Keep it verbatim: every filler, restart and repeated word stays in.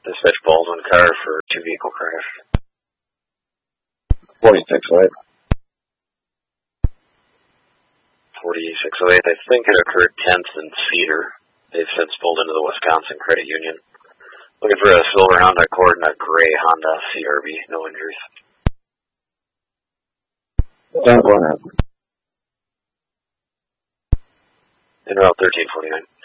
Dispatch Baldwin car for two vehicle crash. forty-six oh eight. forty-six oh eight, I think it occurred tenth and Cedar. They've since pulled into the Wisconsin Credit Union. Looking for a silver Honda Accord and a gray Honda C R V. No injuries. That one happened. En route thirteen forty-nine.